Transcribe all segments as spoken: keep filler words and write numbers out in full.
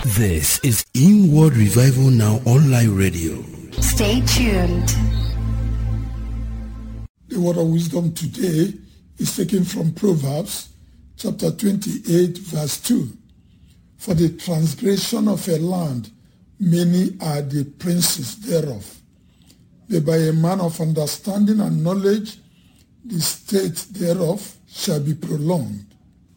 This is Inward Revival Now Online Radio. Stay tuned. The word of wisdom today is taken from Proverbs chapter twenty-eight verse two. For the transgression of a land, many are the princes thereof. But by a man of understanding and knowledge, the state thereof shall be prolonged.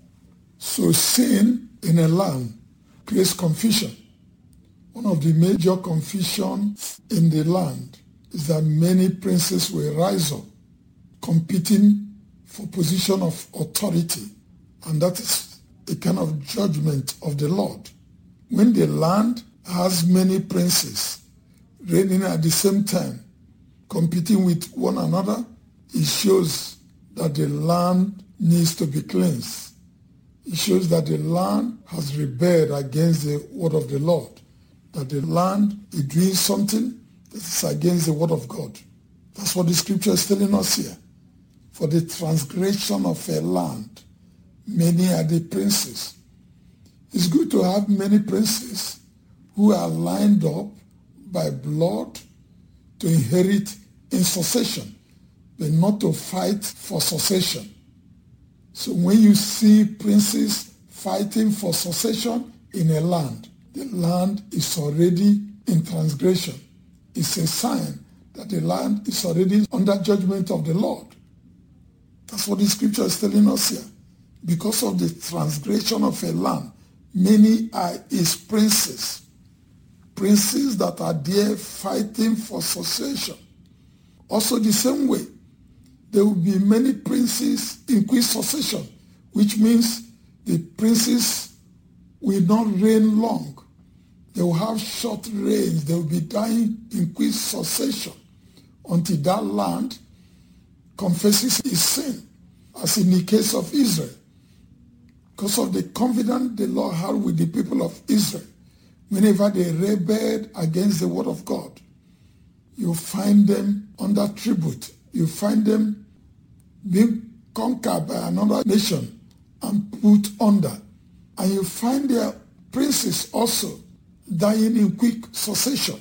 So sin in a land creates confusion. One of the major confusions in the land is that many princes will rise up, competing for position of authority, and that is a kind of judgment of the Lord. When the land has many princes reigning at the same time, competing with one another, it shows that the land needs to be cleansed. It shows that the land has rebelled against the word of the Lord, that the land is doing something that is against the word of God. That's what the scripture is telling us here. For the transgression of a land, many are the princes. It's good to have many princes who are lined up by blood to inherit in succession, but not to fight for succession. So when you see princes fighting for succession in a land, the land is already in transgression. It's a sign that the land is already under judgment of the Lord. That's what the scripture is telling us here. Because of the transgression of a land, many are his princes. Princes that are there fighting for succession. Also the same way, there will be many princes in quick succession, which means the princes will not reign long. They will have short reigns. They will be dying in quick succession until that land confesses its sin, as in the case of Israel. Because of the confidence the Lord had with the people of Israel, whenever they rebelled against the word of God, you find them under tribute. You find them being conquered by another nation and put under. And you find their princes also dying in quick succession.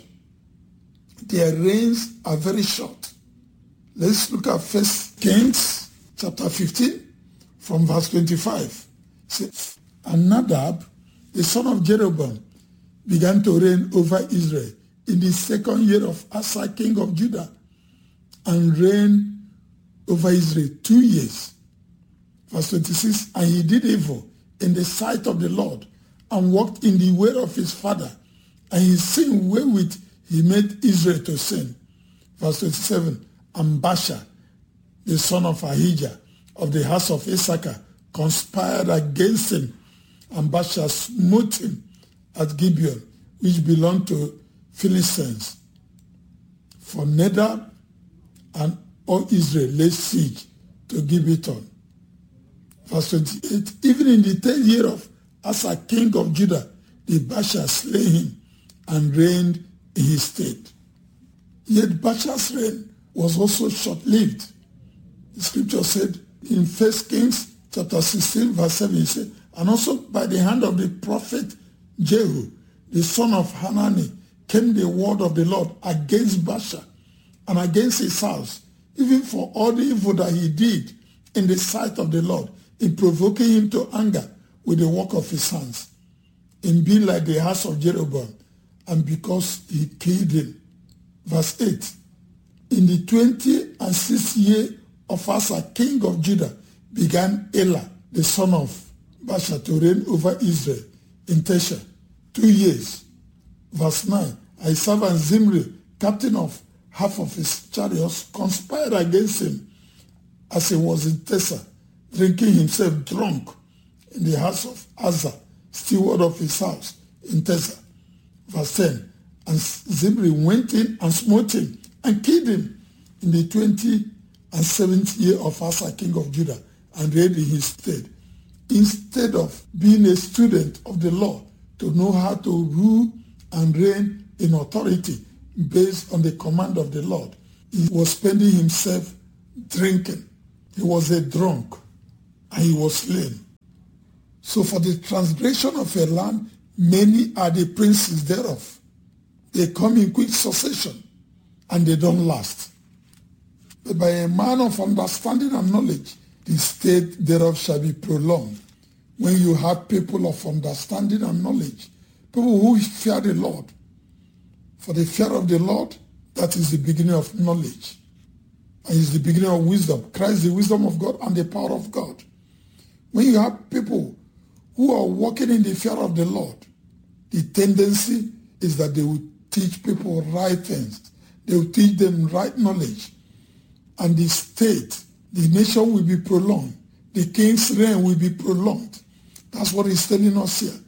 Their reigns are very short. Let's look at First Kings chapter fifteen from verse twenty-five. Says, and Nadab, the son of Jeroboam, began to reign over Israel in the second year of Asa, king of Judah, and reigned over Israel two years. Verse twenty-six, and he did evil in the sight of the Lord, and walked in the way of his father, and he sinned wherewith he made Israel to sin. Verse twenty-seven, and Baasha, the son of Ahijah, of the house of Issachar, conspired against him, and Baasha smote him at Gibeon, which belonged to Philistines. For Nadab and all Israel laid siege to Gibeon. Verse twenty-eight, even in the tenth year of Asa, king of Judah, the Baasha slay him and reigned in his stead. Yet Baasha's reign was also short-lived. The scripture said in First Kings chapter sixteen, verse seven, he said, and also by the hand of the prophet Jehu, the son of Hanani, came the word of the Lord against Baasha and against his house, even for all the evil that he did in the sight of the Lord, in provoking him to anger with the work of his hands, in being like the house of Jeroboam, and because he killed him. Verse eight, in the twentieth and sixth year of Asa, king of Judah, began Elah, the son of Baasha, to reign over Israel in Tesha, two years. Verse nine, his servant Zimri, captain of half of his chariots, conspired against him as he was in Tessa, drinking himself drunk in the house of Asa, steward of his house in Tessa. Verse ten, and Zimri went in and smote him and killed him in the twentieth and seventh year of Asa, king of Judah, and reigned in his stead. Instead of being a student of the law to know how to rule and reign in authority based on the command of the Lord, he was spending himself drinking. He was a drunk, and he was slain. So for the transgression of a land, Many are the princes thereof. They come in quick succession, and they don't last. But by a man of understanding and knowledge, the state thereof shall be prolonged. When you have people of understanding and knowledge, people who fear the Lord. For the fear of the Lord, that is the beginning of knowledge. And is the beginning of wisdom. Christ, the wisdom of God and the power of God. When you have people who are walking in the fear of the Lord, the tendency is that they will teach people right things. They will teach them right knowledge. And the state, the nation will be prolonged. The king's reign will be prolonged. That's what he's telling us here.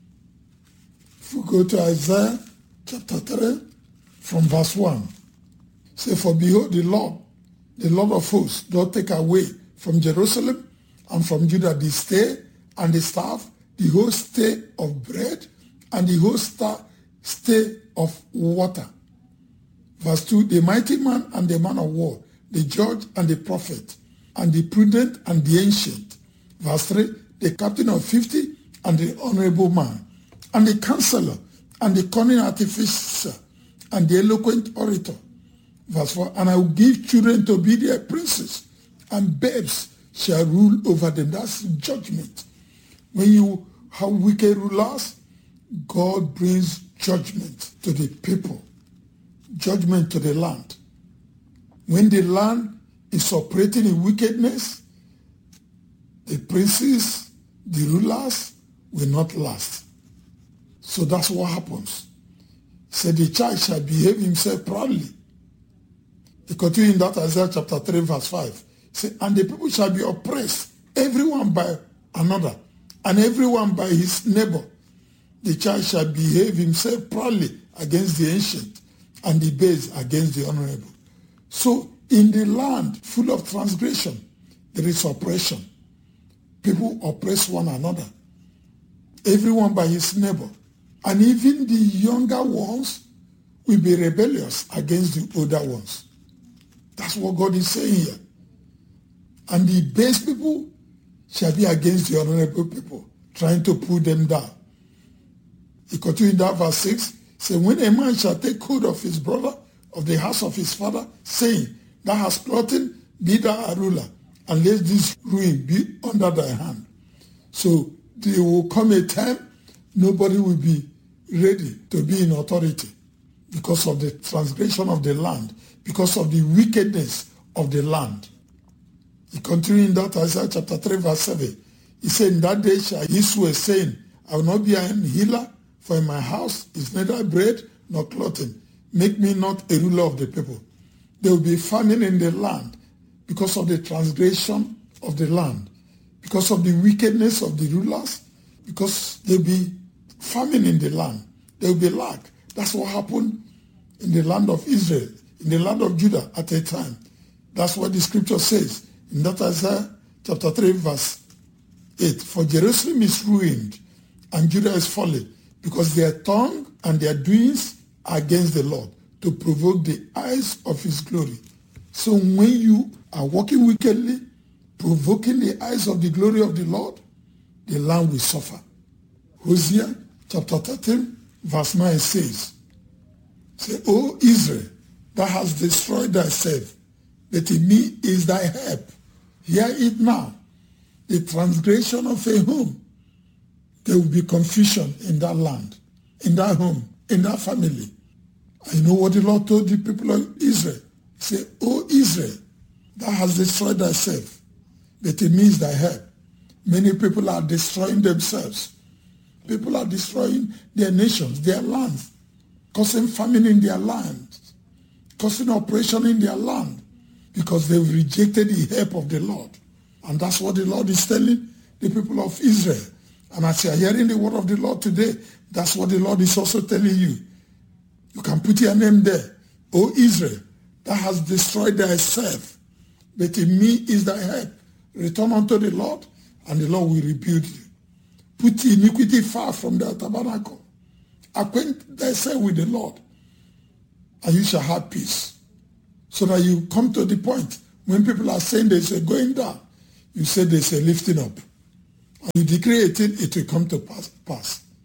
If we go to Isaiah chapter three, from verse one. Say, for behold, the Lord, the Lord of hosts, doth take away from Jerusalem and from Judah the stay and the staff, the whole stay of bread, and the whole star stay of water. Verse two, the mighty man and the man of war, the judge and the prophet, and the prudent and the ancient. Verse three, the captain of fifty and the honorable man, and the counselor, and the cunning artificer, and the eloquent orator. Verse four, and I will give children to be their princes, and babes shall rule over them. That's judgment. When you have wicked rulers, God brings judgment to the people, judgment to the land. When the land is operating in wickedness, the princes, the rulers will not last. So that's what happens. So the child shall behave himself proudly. He continues in that Isaiah chapter three verse five. Say, and the people shall be oppressed, everyone by another, and everyone by his neighbor. The child shall behave himself proudly against the ancient, and the base against the honorable. So in the land full of transgression, there is oppression. People oppress one another, everyone by his neighbor. And even the younger ones will be rebellious against the older ones. That's what God is saying here. And the base people shall be against the honorable people, trying to pull them down. He continues in that verse six, saying, when a man shall take hold of his brother, of the house of his father, saying, thou hast plotted, be thou a ruler, and let this ruin be under thy hand. So there will come a time nobody will be ready to be in authority because of the transgression of the land, because of the wickedness of the land. He continued in that Isaiah chapter three verse seven. He said, in that day shall he swear, saying, I will not be an healer, for in my house is neither bread nor clothing. Make me not a ruler of the people. There will be famine in the land because of the transgression of the land, because of the wickedness of the rulers, because there will be famine in the land. There will be lack. That's what happened in the land of Israel, in the land of Judah at a time. That's what the scripture says in that Isaiah chapter three verse eight. For Jerusalem is ruined and Judah is fallen, because their tongue and their doings are against the Lord, to provoke the eyes of his glory. So when you are walking wickedly, provoking the eyes of the glory of the Lord, the land will suffer. Hosea chapter thirteen verse nine says, say, O Israel, thou hast destroyed thyself, but in me is thy help. Hear it now. The transgression of a home, there will be confusion in that land, in that home, in that family. I know what the Lord told the people of Israel. He said, O Israel, thou hast destroyed thyself, but in me is thy help. Many people are destroying themselves. People are destroying their nations, their lands, causing famine in their land, causing oppression in their land, because they've rejected the help of the Lord. And that's what the Lord is telling the people of Israel. And as you are hearing the word of the Lord today, that's what the Lord is also telling you. You can put your name there. O Israel, thou hast destroyed thyself, but in me is thy help. Return unto the Lord, and the Lord will rebuild you. Put iniquity far from the tabernacle. Acquaint thyself with the Lord, and you shall have peace. So that you come to the point when people are saying there's a going down, you say there's a lifting up. And you decree a thing, it will come to pass. pass.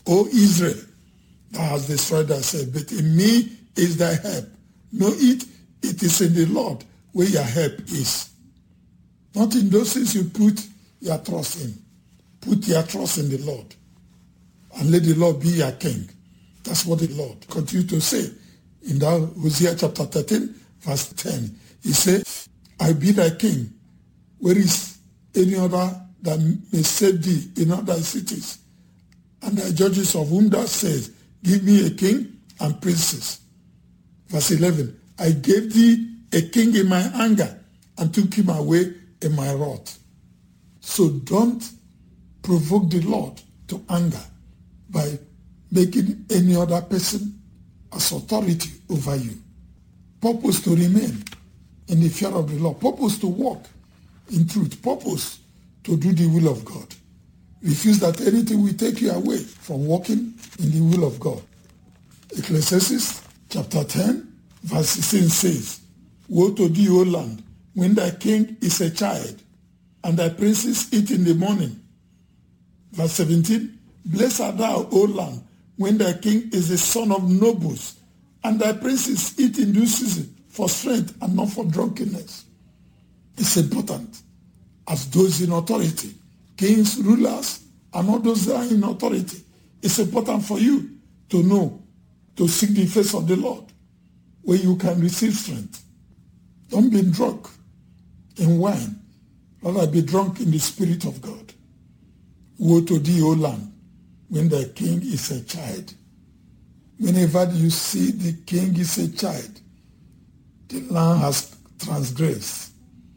O Israel, thou hast destroyed thyself, but in me is thy help. Know it, it is in the Lord where your help is. Not in those things you put your trust in. Put your trust in the Lord. And let the Lord be your king. That's what the Lord continues to say. In that Hosea chapter thirteen, verse ten. He said, I be thy king. Where is any other that may save thee in other cities? And thy judges of whom thou sayest, give me a king and princes. Verse eleven. I gave thee a king in my anger and took him away in my wrath. So don't provoke the Lord to anger by making any other person as authority over you. Purpose to remain in the fear of the Lord. Purpose to walk in truth. Purpose to do the will of God. Refuse that anything will take you away from walking in the will of God. Ecclesiastes chapter ten, verse sixteen says, Woe to thee, O land, when thy king is a child, and thy princes eat in the morning. Verse seventeen, Blessed art thou, O land, when thy king is the son of nobles, and thy princes eat in due season for strength and not for drunkenness. It's important, as those in authority, kings, rulers, and all those that are in authority, it's important for you to know, to seek the face of the Lord, where you can receive strength. Don't be drunk in wine, rather be drunk in the Spirit of God. Woe to thee, O land, when thy king is a child. Whenever you see the king is a child, the land has transgressed.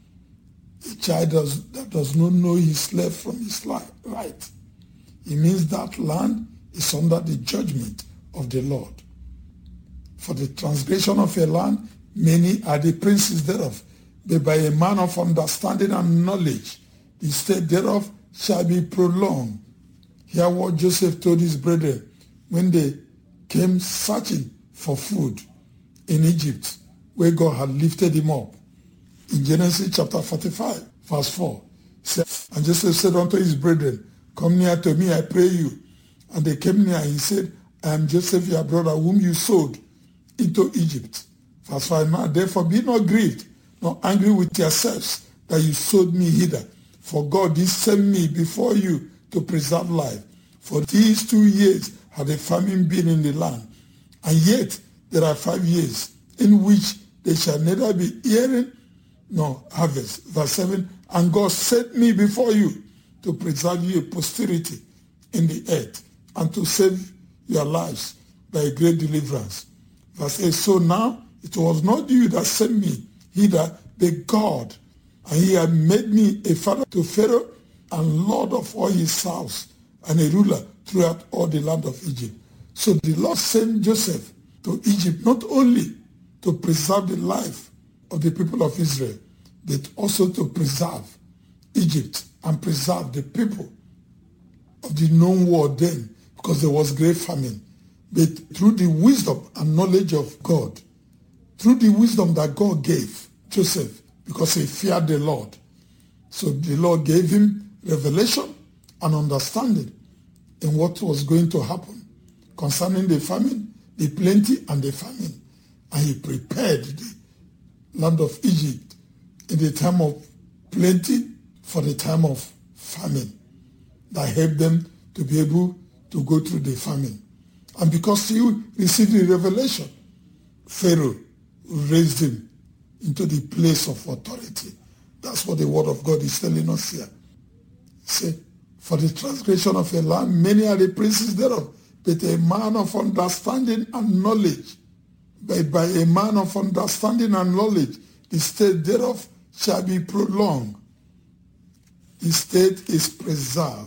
A child does, that does not know his left from his right. It means that land is under the judgment of the Lord. For the transgression of a land, many are the princes thereof, but by a man of understanding and knowledge, the state thereof shall be prolonged. Hear what Joseph told his brethren when they came searching for food in Egypt, where God had lifted him up. In Genesis chapter forty-five, verse four, and Joseph said unto his brethren, Come near to me, I pray you. And they came near, and he said, I am Joseph your brother, whom you sold into Egypt. Verse five, now therefore be not grieved, nor angry with yourselves, that you sold me hither. For God did send me before you to preserve life. For these two years had a famine been in the land, and yet there are five years in which they shall neither be hearing nor harvest. Verse seven, and God sent me before you to preserve your posterity in the earth, and to save your lives by a great deliverance. Verse eight, so now it was not you that sent me hither, but God, and he had made me a father to Pharaoh, and lord of all his house, and a ruler throughout all the land of Egypt. So the Lord sent Joseph to Egypt not only to preserve the life of the people of Israel, but also to preserve Egypt and preserve the people of the known world then, because there was great famine. But through the wisdom and knowledge of God, through the wisdom that God gave Joseph, because he feared the Lord, so the Lord gave him revelation and understanding in what was going to happen concerning the famine, the plenty and the famine. And he prepared the land of Egypt in the time of plenty for the time of famine, that helped them to be able to go through the famine. And because he received the revelation, Pharaoh raised him into the place of authority. That's what the word of God is telling us here. Say, for the transgression of a land, many are the princes thereof, but a man of understanding and knowledge, but by a man of understanding and knowledge, the state thereof shall be prolonged. The state is preserved.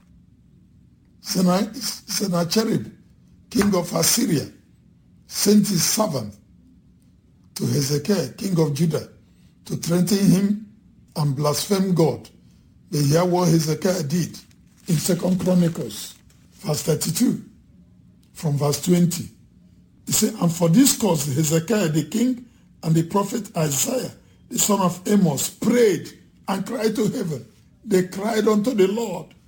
Sennacherib, king of Assyria, sent his servant to Hezekiah, king of Judah, to threaten him and blaspheme God. They hear what Hezekiah did in Second Chronicles, verse thirty-two, from verse twenty. He said, and for this cause Hezekiah the king and the prophet Isaiah, the son of Amos, prayed and cried to heaven. They cried unto the Lord